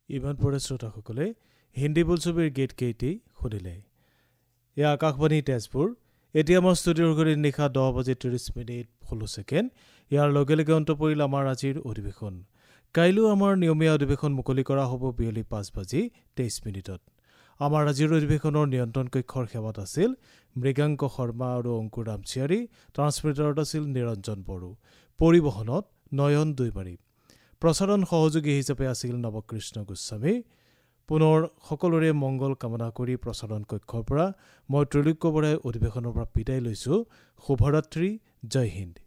ইমান পৰে শ্ৰোতাসকলে হিন্দী বোলছবিৰ গীত কেইটি শুনিলে। এয়া আকাশবাণী তেজপুৰ। এতিয়া আমাৰ ষ্টুডিঅ'ৰ ঘড়ীত নিশা 10:30 ইয়াৰ লগে লগে অন্ত পৰিল আমাৰ আজিৰ অধিৱেশন। কাইলৈ আমাৰ নিয়মীয়া অধিৱেশন মুকলি কৰা হ'ব বিয়লি 5:23। আমাৰ আজিৰ অধিৱেশনৰ নিয়ন্ত্ৰণ কক্ষৰ সেৱাত আছিল মৃগাংক শৰ্মা আৰু অংকুৰ ৰামচিয়াৰী। ট্ৰান্সমিটাৰত আছিল নিৰঞ্জন বড়ো। পৰিবহণত নয়ন দৈমাৰী। প্ৰচাৰণ সহযোগী হিচাপে আছিল নৱকৃষ্ণ গোস্বামী। পুনৰ সকলোৰে মংগল কামনা কৰি প্ৰচাৰণ কক্ষৰ পৰা মই ত্ৰৈলোক্য বৰাই অধিৱেশনৰ পৰা বিদায় লৈছোঁ। শুভৰাত্ৰি। জয় হিন্দ।